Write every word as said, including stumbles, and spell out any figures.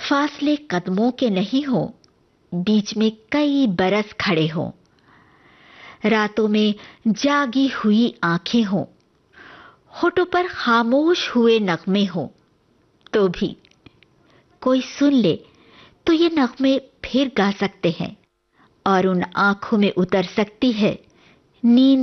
फासले कदमों के नहीं हो, बीच में कई बरस खड़े हो, रातों में जागी हुई आंखें हो, होठों पर खामोश हुए नगमे हो, तो भी कोई सुन ले तो ये नगमे फिर गा सकते हैं और उन आंखों में उतर सकती है नींद